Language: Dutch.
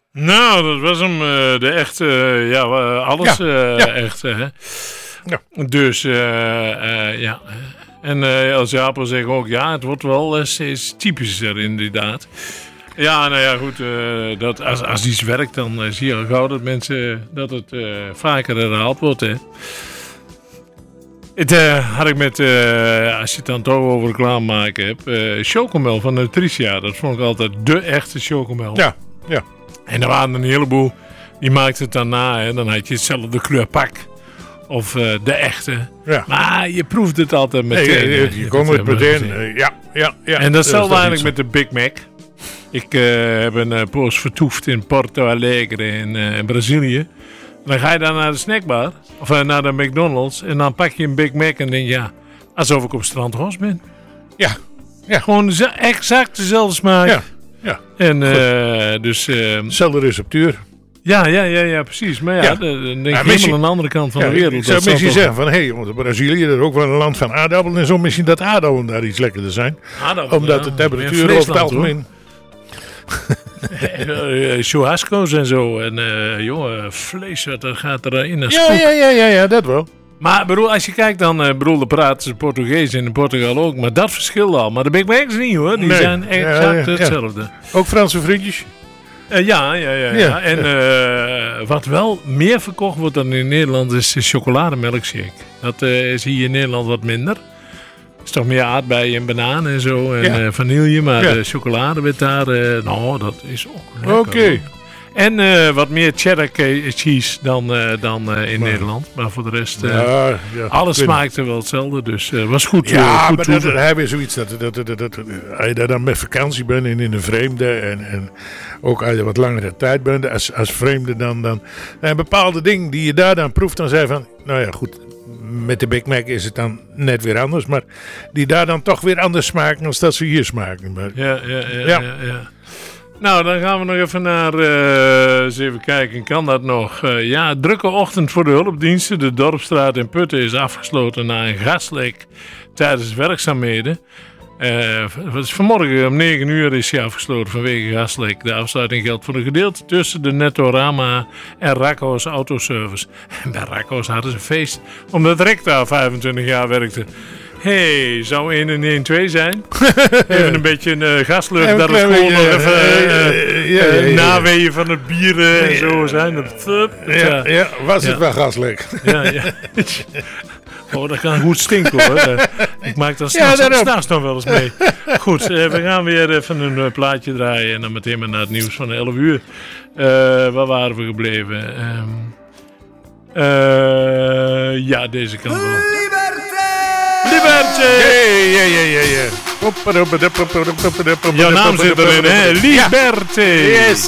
Nou, dat was hem. De echte, alles echt. Hè? Ja. Dus, ja. En als Jaap zegt ook, ja, het wordt wel steeds typischer inderdaad. Ja, nou ja, goed. Dat als iets werkt, dan zie je al gauw dat mensen dat het vaker herhaald wordt, hè. Het had ik met, als je het dan toch over reclame maken hebt, Chocomel van Nutricia. Dat vond ik altijd de echte Chocomel. Ja. En er waren een heleboel, die maakten het dan na. Hè. Dan had je hetzelfde kleur pak. Of de echte. Ja. Maar je proeft het altijd meteen. Je kon het meteen. Ja. En datzelfde eigenlijk met de Big Mac. Ik heb een poos vertoefd in Porto Alegre in Brazilië. Dan ga je dan naar de snackbar. Of naar de McDonald's. En dan pak je een Big Mac en denk je, ja, alsof ik op Strand Horst ben. Ja. Gewoon exact dezelfde smaak. Ja. En dus... Dezelfde receptuur. Ja, precies. Maar ja, dan denk ik helemaal aan de andere kant van de wereld. Ik zou misschien zeggen van, want Brazilië is ook wel een land van aardappelen. En zo misschien dat aardappelen daar iets lekkerder zijn. Omdat de temperatuur over het algemeen... Churrasco's en zo. En jongen, vlees, dat gaat erin als Ja, dat wel. Maar bedoel, als je kijkt dan, dan praten ze Portugees in Portugal ook. Maar dat verschilt al. Maar de Big Macs niet hoor. Die zijn exact hetzelfde. Ook Franse frietjes? Ja. En wat wel meer verkocht wordt dan in Nederland is de chocolademilkshake. Dat is hier in Nederland wat minder. Het is toch meer aardbeien en bananen en zo. En vanille. Maar de chocolade werd daar... dat is ook lekker. Oké. En wat meer cheddar cheese dan in Nederland. Maar voor de rest, alles smaakte wel hetzelfde. Dus was goed. Ja, goed maar dat hebben we zoiets. Dat als je daar dan met vakantie bent en in een vreemde. En ook als je wat langere tijd bent als vreemde. Dan bepaalde dingen die je daar dan proeft. Dan zei van, nou ja goed. Met de Big Mac is het dan net weer anders. Maar die daar dan toch weer anders smaken dan dat ze hier smaken. Maar, ja. Nou, dan gaan we nog even naar, eens even kijken, kan dat nog? Drukke ochtend voor de hulpdiensten. De Dorpsstraat in Putten is afgesloten na een gaslek tijdens werkzaamheden. Vanmorgen om 9 uur is hij afgesloten vanwege gaslek. De afsluiting geldt voor een gedeelte tussen de Nettorama en Rakko's Autoservice. En bij Rakko's hadden ze feest, omdat Rick daar 25 jaar werkte. Zou 1 en 1 2 zijn? Even een beetje gaslucht, dat het gewoon nog even naweeën van het bier en zo zijn. Was het wel gaslek? Ja. Oh, dat kan goed stinken hoor. Ik maak dat s'nachts nog wel eens mee. Goed, we gaan weer even een plaatje draaien en dan meteen maar naar het nieuws van 11 uur. Waar waren we gebleven? Deze kant wel. Liberté! Ja. Jouw naam zit erin, hè? Liberté! Yes.